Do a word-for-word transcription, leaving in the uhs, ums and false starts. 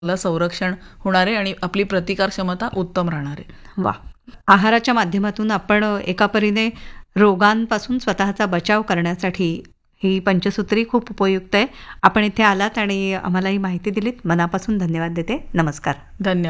ला संरक्षण होणार आहे आणि आपली प्रतिकार क्षमता उत्तम राहणार आहे. वा. आहाराच्या माध्यमातून आपण एका परीने रोगांपासून स्वतःचा बचाव करण्यासाठी ही पंचसूत्री खूप उपयुक्त आहे. आपण इथे आलात आणि आम्हाला ही माहिती दिलीत, मनापासून धन्यवाद देते. नमस्कार. धन्यवाद.